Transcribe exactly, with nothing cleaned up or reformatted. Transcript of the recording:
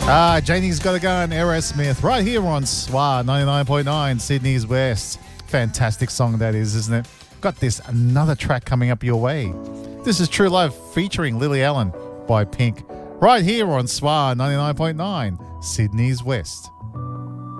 Ah, Janie's Got a Gun, Aerosmith, right here on S W A ninety-nine point nine, Sydney's West. Fantastic song that is, isn't it? Got this another track coming up your way. This is True Love featuring Lily Allen by Pink, right here on S W A ninety-nine point nine, Sydney's West.